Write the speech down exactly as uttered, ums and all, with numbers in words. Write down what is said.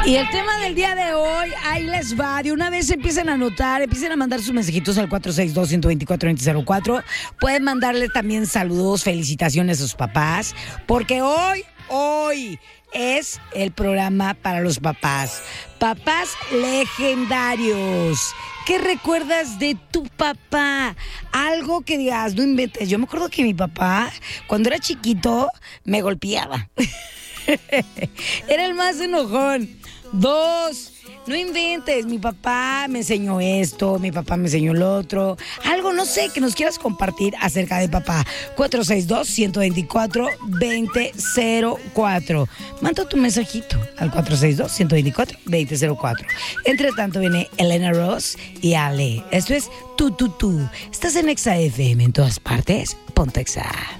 Y el tema del día de hoy, ahí les va. De una vez empiecen a anotar, empiecen a mandar sus mensajitos al cuatro seis dos, uno dos cuatro, dos cero cero cuatro. Pueden mandarle también saludos, felicitaciones a sus papás, porque hoy, hoy es el programa para los papás. Papás legendarios. ¿Qué recuerdas de tu papá? Algo que digas, no inventes. Yo me acuerdo que mi papá, cuando era chiquito, me golpeaba. Era el más enojón. Dos, no inventes, mi papá me enseñó esto, mi papá me enseñó lo otro. Algo, no sé, que nos quieras compartir acerca de papá. cuatro seis dos, uno dos cuatro, dos cero cuatro. Manda tu mensajito al cuatro seis dos, uno dos cuatro, dos cero cuatro. Entre tanto viene Elena Ross y Ale. Esto es Tú, Tú, Tú. Estás en Exa F M en todas partes. Ponte Exa.